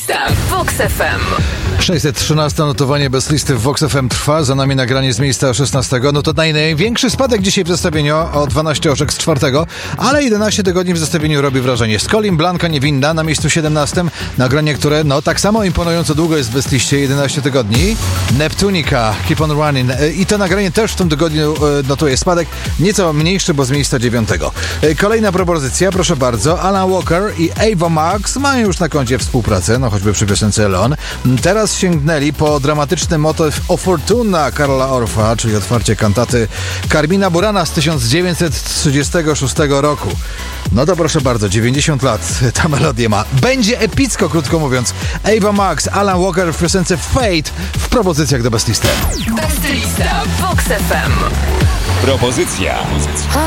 Lista w Vox FM. 613 notowanie bez listy w Vox FM trwa. Za nami nagranie z miejsca 16. No to największy spadek dzisiaj w zestawieniu o 12 oczek z 4. Ale 11 tygodni w zestawieniu robi wrażenie. Skolin Blanka Niewinna na miejscu 17. Nagranie, które tak samo imponująco długo jest w bez liście, 11 tygodni. Neptunica, Keep on Running. I to nagranie też w tym tygodniu notuje spadek. Nieco mniejszy, bo z miejsca 9. Kolejna propozycja, proszę bardzo. Alan Walker i Ava Max mają już na koncie współpracę, choćby przy piosence Elon. Teraz sięgnęli po dramatyczny motyw O Fortuna Karla Orfa, czyli otwarcie kantaty Carmina Burana z 1936 roku. No to proszę bardzo, 90 lat ta melodia ma. Będzie epicko, krótko mówiąc. Ava Max, Alan Walker w piosence Fate w propozycjach do Best Listy. Best Lista w Vox FM. Propozycja.